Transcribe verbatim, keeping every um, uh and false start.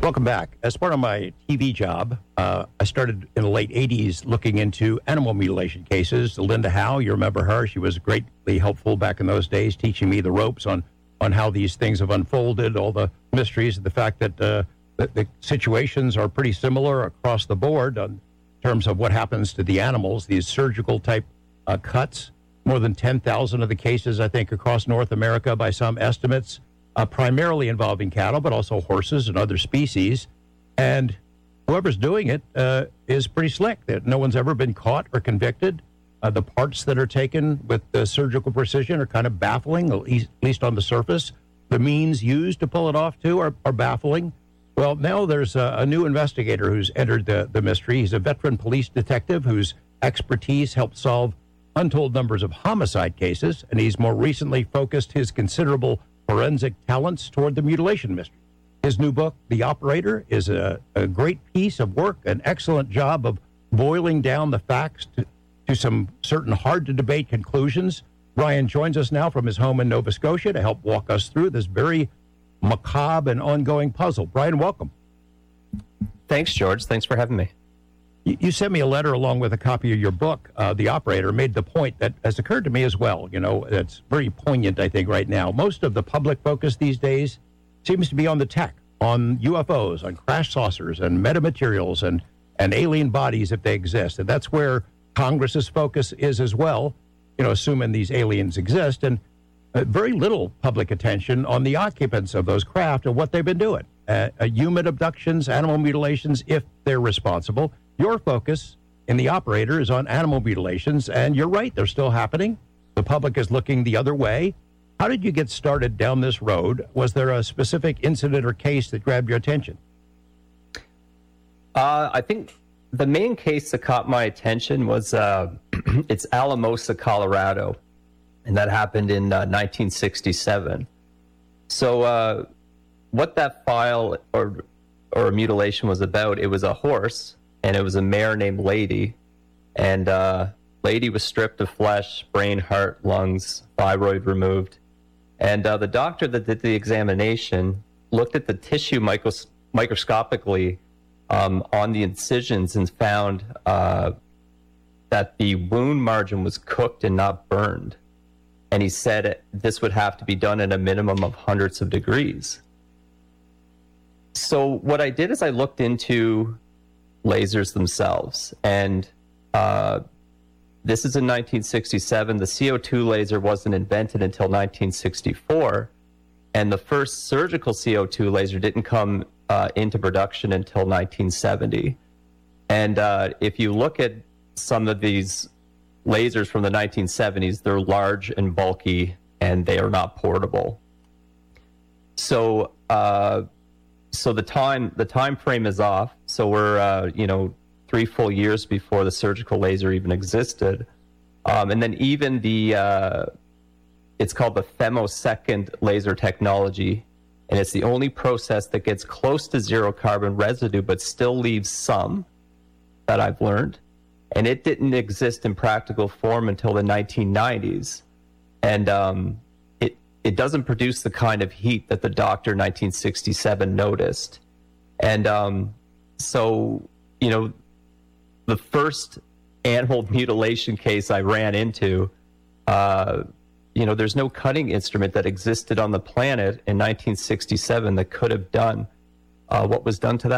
Welcome back. As part of my T V job, uh, I started in the late eighties looking into animal mutilation cases. Linda Howe, you remember her? She was greatly helpful back in those days, teaching me the ropes on, on how these things have unfolded, all the mysteries, the fact that uh, the, the situations are pretty similar across the board on, in terms of what happens to the animals, these surgical type uh, cuts. More than ten thousand of the cases, I think, across North America by some estimates. Uh, primarily involving cattle, but also horses and other species. And whoever's doing it uh, is pretty slick. That no one's ever been caught or convicted. Uh, the parts that are taken with the surgical precision are kind of baffling, at least, at least on the surface. The means used to pull it off, too, are, are baffling. Well, now there's a, a new investigator who's entered the, the mystery. He's a veteran police detective whose expertise helped solve untold numbers of homicide cases, and he's more recently focused his considerable forensic talents toward the mutilation mystery. His new book, The Operator, is a, a great piece of work, an excellent job of boiling down the facts to, to some certain hard-to-debate conclusions. Brian joins us now from his home in Nova Scotia to help walk us through this very macabre and ongoing puzzle. Brian, welcome. Thanks, George. Thanks for having me. You, you sent me a letter along with a copy of your book, uh, The Operator, made the point that has occurred to me as well. You know, it's very poignant, I think, right now. Most of the public focus these days seems to be on the tech, on U F Os, on crash saucers and metamaterials and, and alien bodies if they exist. And that's where Congress's focus is as well, you know, assuming these aliens exist. And uh, very little public attention on the occupants of those craft and what they've been doing. Uh, uh, human abductions, animal mutilations, if they're responsible. Your focus in The Operator is on animal mutilations, and you're right, they're still happening. The public is looking the other way. How did you get started down this road? Was there a specific incident or case that grabbed your attention? Uh, I think the main case that caught my attention was uh, it's Alamosa, Colorado, and that happened in uh, nineteen sixty-seven. So uh, what that file or or mutilation was about, it was a horse, and it was a mare named Lady, and uh, Lady was stripped of flesh, brain, heart, lungs, thyroid removed. And uh, the doctor that did the examination looked at the tissue micros- microscopically um, on the incisions and found uh, that the wound margin was cooked and not burned. And he said this would have to be done at a minimum of hundreds of degrees. So what I did is I looked into lasers themselves, and uh, this is in nineteen sixty-seven. The C O two laser wasn't invented until nineteen sixty-four, and the first surgical C O two laser didn't come uh, into production until nineteen seventy. And uh, if you look at some of these lasers from the nineteen seventies, they're large and bulky, and they are not portable. So uh, So the time the time frame is off. So we're uh, you know three full years before the surgical laser even existed, um, and then even the uh, it's called the femtosecond laser technology, and it's the only process that gets close to zero carbon residue but still leaves some, that I've learned, and it didn't exist in practical form until the nineteen nineties, and um, it doesn't produce the kind of heat that the doctor in nineteen sixty-seven noticed. And um, so, you know, the first animal mutilation case I ran into, uh, you know, there's no cutting instrument that existed on the planet in nineteen sixty-seven that could have done uh, what was done to that